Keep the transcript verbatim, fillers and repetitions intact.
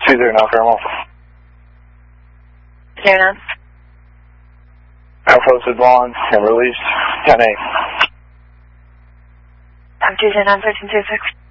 two zero nine Fairmont. Zero nine. Alpha to Blonde and release ten eight. I'm two zero nine thirteen zero six.